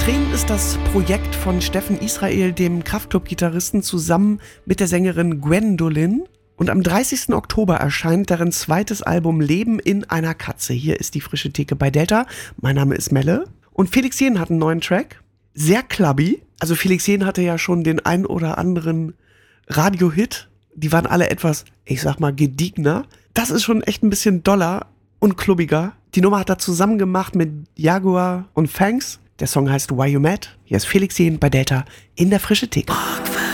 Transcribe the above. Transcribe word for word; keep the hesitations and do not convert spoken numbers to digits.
Tränen ist das Projekt von Steffen Israel, dem Kraftklub-Gitarristen, zusammen mit der Sängerin Gwendolyn. Und am dreißigsten Oktober erscheint deren zweites Album Leben in einer Katze. Hier ist die frische Theke bei Delta. Mein Name ist Melle. Und Felix Jähn hat einen neuen Track. Sehr clubby. Also Felix Jähn hatte ja schon den ein oder anderen Radio-Hit. Die waren alle etwas, ich sag mal, gediegener. Das ist schon echt ein bisschen doller und klubbiger. Die Nummer hat er zusammen gemacht mit Jaguar und Fangs. Der Song heißt Why You Mad. Hier ist Felix Jähn bei Delta in der frische Theke.